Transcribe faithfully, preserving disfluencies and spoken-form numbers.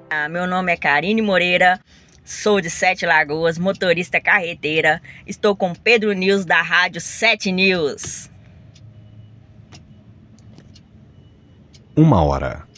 Ah, meu nome é Karine Moreira, sou de Sete Lagoas, motorista carreteira. Estou com Pedro News da Rádio Sete News. Uma hora.